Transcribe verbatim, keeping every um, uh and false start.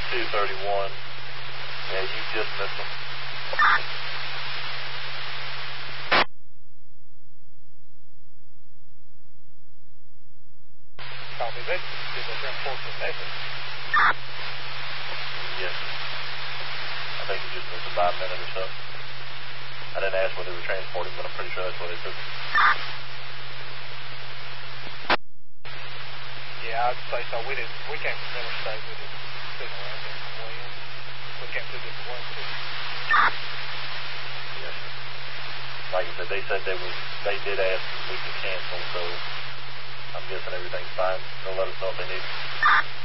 two thirty-one. Yeah, you just missed them. Copy that. Did they transport the message? Yes. I think you just missed them by a minute or so. I didn't ask what they were transporting, but I'm pretty sure that's what they took. Yeah, I'd say so. We didn't. We came from interstate. We didn't sit around there from way in. We came through different ways too. Yes. Like I said, they said they was. They did ask if we could cancel, so I'm guessing everything's fine. They'll let us know if they need.